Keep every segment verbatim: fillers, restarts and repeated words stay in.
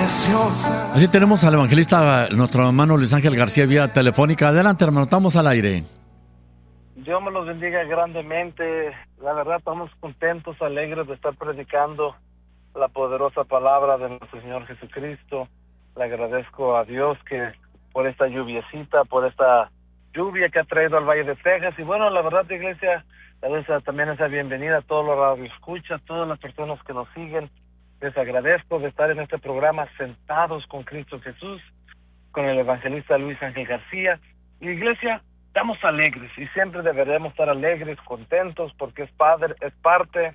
preciosa. Así tenemos al evangelista, nuestro hermano Luis Ángel García, vía telefónica. Adelante, hermano, estamos al aire. Dios me los bendiga grandemente. La verdad, estamos contentos, alegres de estar predicando la poderosa palabra de nuestro Señor Jesucristo. Le agradezco a Dios que por esta lluviecita, por esta lluvia que ha traído al Valle de Texas. Y bueno, la verdad, iglesia, esa, también esa bienvenida a todos los radioescuchas, todas las personas que nos siguen. Les agradezco de estar en este programa sentados con Cristo Jesús, con el evangelista Luis Ángel García. Y iglesia, estamos alegres y siempre deberemos estar alegres, contentos, porque es padre, es parte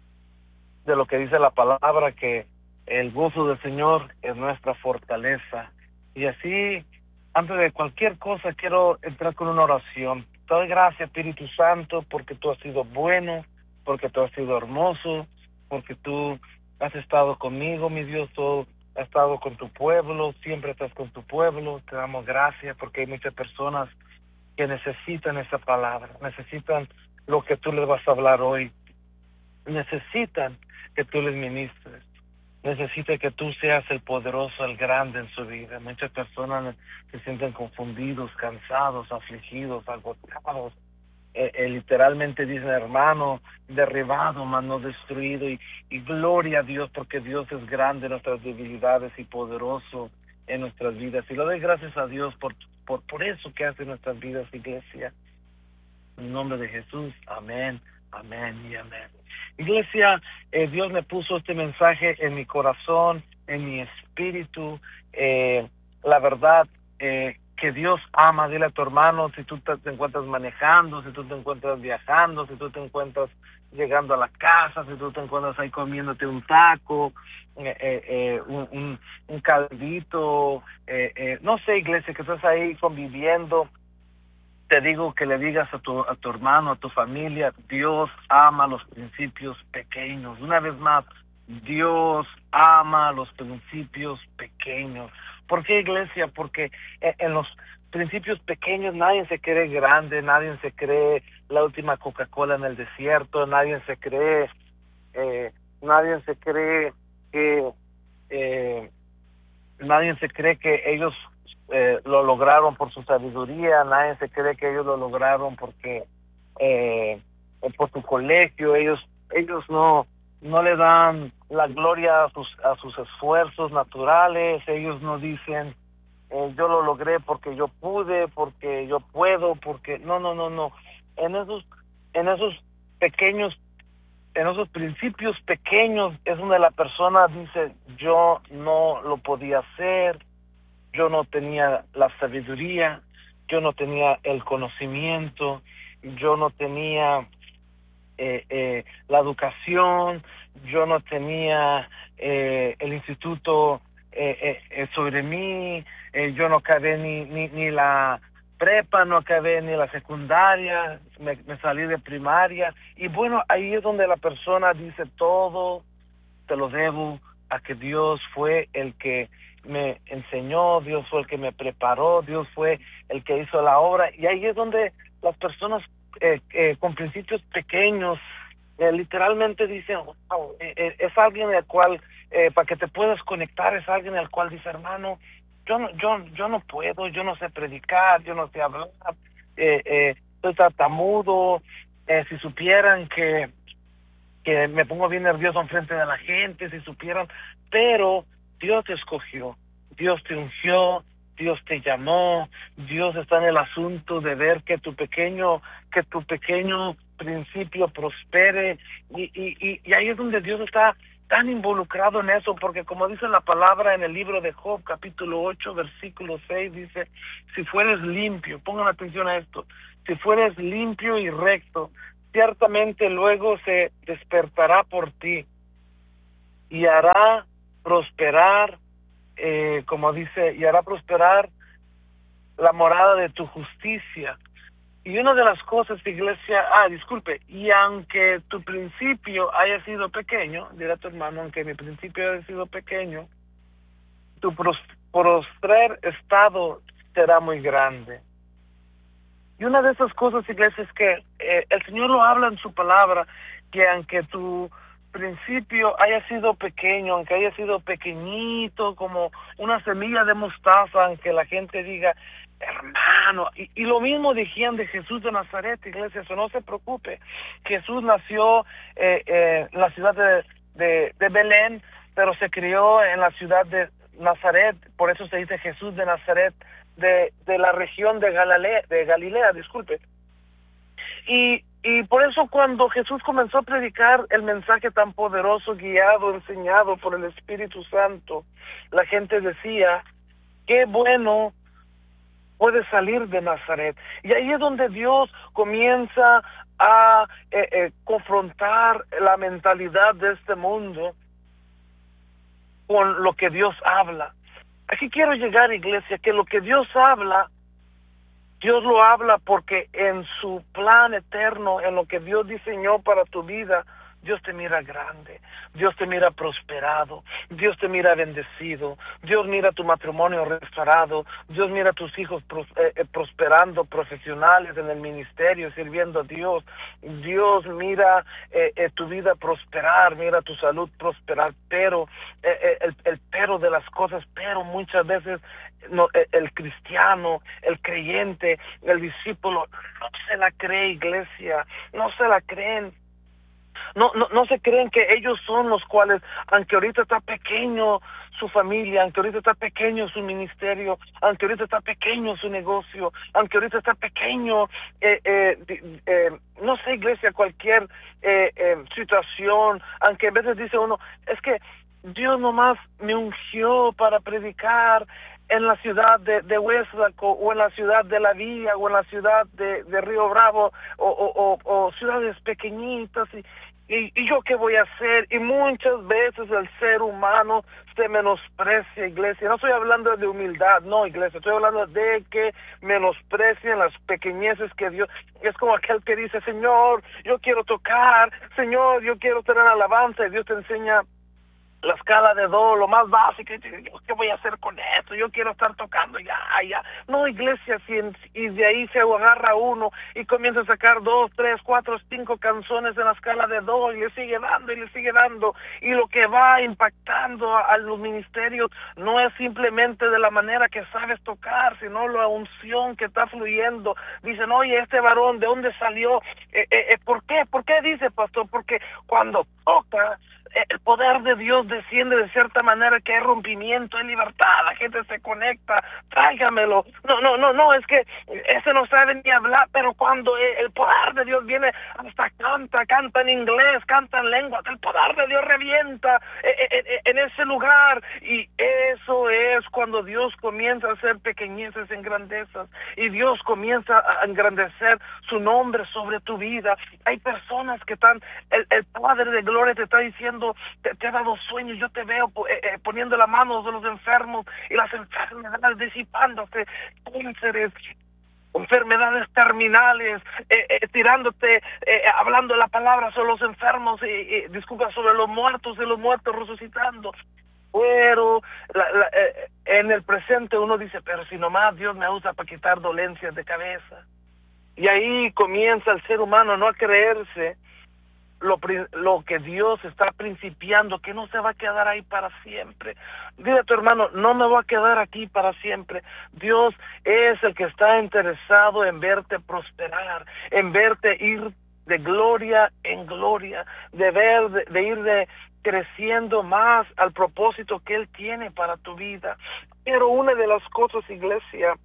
de lo que dice la palabra, que el gozo del Señor es nuestra fortaleza. Y así, antes de cualquier cosa, quiero entrar con una oración. Te doy gracias, Espíritu Santo, porque tú has sido bueno, porque tú has sido hermoso, porque tú has estado conmigo, mi Dios, tú has estado con tu pueblo, siempre estás con tu pueblo. Te damos gracias porque hay muchas personas que necesitan esa palabra, necesitan lo que tú les vas a hablar hoy, necesitan que tú les ministres, necesitan que tú seas el poderoso, el grande en su vida. Muchas personas se sienten confundidos, cansados, afligidos, agotados. Eh, eh, literalmente dicen, hermano, derribado, mas no destruido, y, y gloria a Dios, porque Dios es grande en nuestras debilidades y poderoso en nuestras vidas. Y le doy gracias a Dios por, por, por eso que hace en nuestras vidas, iglesia. En el nombre de Jesús, amén, amén y amén. Iglesia, eh, Dios me puso este mensaje en mi corazón, en mi espíritu. Eh, la verdad, eh, que Dios ama. Dile a tu hermano, si tú te, te encuentras manejando, si tú te encuentras viajando, si tú te encuentras llegando a la casa, si tú te encuentras ahí comiéndote un taco, eh, eh, eh, un, un, un caldito, eh, eh, no sé, iglesia, que estás ahí conviviendo, te digo que le digas a tu, a tu hermano, a tu familia, Dios ama los principios pequeños. Una vez más, Dios ama los principios pequeños. ¿Por qué, iglesia? Porque en los principios pequeños nadie se cree grande, nadie se cree la última Coca-Cola en el desierto, nadie se cree, eh, nadie se cree que, eh, nadie se cree que ellos eh, lo lograron por su sabiduría, nadie se cree que ellos lo lograron porque eh, por su colegio. Ellos, ellos no. no le dan la gloria a sus a sus esfuerzos naturales. Ellos no dicen, eh, yo lo logré porque yo pude, porque yo puedo, porque no, no, no, no. En esos, en esos pequeños, en esos principios pequeños es donde la persona dice, yo no lo podía hacer, yo no tenía la sabiduría, yo no tenía el conocimiento, yo no tenía Eh, eh, la educación, yo no tenía eh, el instituto eh, eh, eh, sobre mí, eh, yo no acabé ni, ni, ni la prepa, no acabé ni la secundaria, me, me salí de primaria. Y bueno, ahí es donde la persona dice, todo te lo debo a que Dios fue el que me enseñó, Dios fue el que me preparó, Dios fue el que hizo la obra. Y ahí es donde las personas Eh, eh, con principios pequeños eh, literalmente dicen, wow, eh, eh, es alguien al cual eh, para que te puedas conectar, es alguien al cual dice, hermano, yo no, yo, yo no puedo, yo no sé predicar, yo no sé hablar, eh, eh, soy tartamudo, eh, si supieran que que me pongo bien nervioso enfrente de la gente, si supieran, pero Dios te escogió, Dios te ungió, Dios te llamó, Dios está en el asunto de ver que tu pequeño, que tu pequeño principio prospere, y, y, y ahí es donde Dios está tan involucrado en eso, porque como dice la palabra en el libro de Job, capítulo ocho, versículo seis, dice, si fueres limpio, pongan atención a esto, si fueres limpio y recto, ciertamente luego se despertará por ti y hará prosperar, eh, como dice, y hará prosperar la morada de tu justicia. Y una de las cosas, iglesia, ah, disculpe, y aunque tu principio haya sido pequeño, dirá tu hermano, aunque mi principio haya sido pequeño, tu postrer estado será muy grande. Y una de esas cosas, iglesia, es que eh, el Señor lo habla en su palabra, que aunque tu principio haya sido pequeño, aunque haya sido pequeñito, como una semilla de mostaza, aunque la gente diga, hermano, y, y lo mismo decían de Jesús de Nazaret, iglesia, eso no se preocupe. Jesús nació eh, eh, en la ciudad de, de, de Belén, pero se crió en la ciudad de Nazaret, por eso se dice Jesús de Nazaret, de, de la región de Galilea, de Galilea, disculpe. Y, y por eso cuando Jesús comenzó a predicar el mensaje tan poderoso, guiado, enseñado por el Espíritu Santo, la gente decía, qué bueno puede salir de Nazaret. Y ahí es donde Dios comienza a eh, eh, confrontar la mentalidad de este mundo con lo que Dios habla. Aquí quiero llegar, iglesia, que lo que Dios habla, Dios lo habla porque en su plan eterno, en lo que Dios diseñó para tu vida, Dios te mira grande, Dios te mira prosperado, Dios te mira bendecido, Dios mira tu matrimonio restaurado, Dios mira a tus hijos pros, eh, eh, prosperando, profesionales en el ministerio, sirviendo a Dios, Dios mira eh, eh, tu vida prosperar, mira tu salud prosperar, pero eh, eh, el, el pero de las cosas, pero muchas veces no, eh, el cristiano, el creyente, el discípulo, no se la cree, iglesia, no se la creen. No, no, no se creen que ellos son los cuales, aunque ahorita está pequeño su familia, aunque ahorita está pequeño su ministerio, aunque ahorita está pequeño su negocio, aunque ahorita está pequeño, eh, eh, eh, no sé, iglesia, cualquier eh, eh, situación, aunque a veces dice uno, es que Dios nomás me ungió para predicar en la ciudad de, de Hueslaco, o en la ciudad de La Villa, o en la ciudad de, de Río Bravo, o, o, o, o ciudades pequeñitas, y, y, y yo qué voy a hacer. Y muchas veces el ser humano se menosprecia, iglesia. No estoy hablando de humildad, no, iglesia, estoy hablando de que menosprecian las pequeñeces que Dios. Es como aquel que dice, Señor, yo quiero tocar, Señor, yo quiero tener alabanza, y Dios te enseña la escala de do, lo más básico. ¿Qué voy a hacer con esto? Yo quiero estar tocando ya, ya. No, iglesia, si en, y de ahí se agarra uno y comienza a sacar dos, tres, cuatro, cinco canciones en la escala de do, y le sigue dando y le sigue dando, y lo que va impactando a, a los ministerios no es simplemente de la manera que sabes tocar, sino la unción que está fluyendo. Dicen, oye, este varón, ¿de dónde salió? Eh, eh, eh, ¿Por qué? ¿Por qué dice, pastor? Porque cuando toca, el poder de Dios desciende de cierta manera, que hay rompimiento, hay libertad, la gente se conecta, tráigamelo. No, no, no, no, es que ese no sabe ni hablar, pero cuando el poder de Dios viene, hasta canta, canta en inglés, canta en lenguas, el poder de Dios revienta en ese lugar, y eso es cuando Dios comienza a hacer pequeñeces en grandezas, y Dios comienza a engrandecer su nombre sobre tu vida. Hay personas que están, el, el Padre de Gloria te está diciendo, Te, te he dado sueños, yo te veo eh, eh, poniendo las manos de los enfermos, y las enfermedades disipándose, cánceres, enfermedades terminales, eh, eh, tirándote, eh, hablando la palabra sobre los enfermos, y eh, eh, disculpa, sobre los muertos, y los muertos resucitando. Pero la, la, eh, en el presente uno dice, pero si nomás Dios me usa para quitar dolencias de cabeza. Y ahí comienza el ser humano no a creerse Lo, lo que Dios está principiando, que no se va a quedar ahí para siempre. Dile a tu hermano, no me voy a quedar aquí para siempre. Dios es el que está interesado en verte prosperar, en verte ir de gloria en gloria, de ver, de, de ir de creciendo más al propósito que Él tiene para tu vida. Pero una de las cosas, iglesia,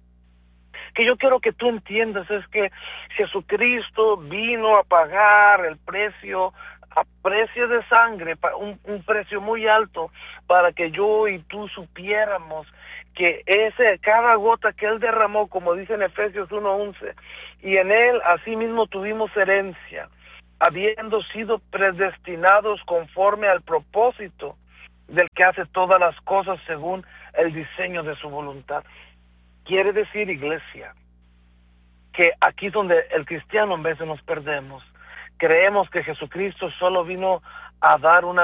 que yo quiero que tú entiendas es que Jesucristo vino a pagar el precio, a precio de sangre, un, un precio muy alto, para que yo y tú supiéramos que ese, cada gota que Él derramó, como dice en Efesios uno once, y en Él asimismo tuvimos herencia, habiendo sido predestinados conforme al propósito del que hace todas las cosas según el diseño de su voluntad. Quiere decir, iglesia, que aquí es donde el cristiano en vez de nos perdemos. Creemos que Jesucristo solo vino a dar una